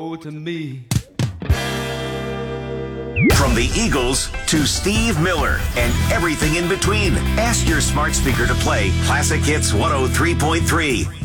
to me. From the Eagles to Steve Miller and everything in between. Ask your smart speaker to play Classic Hits 103.3.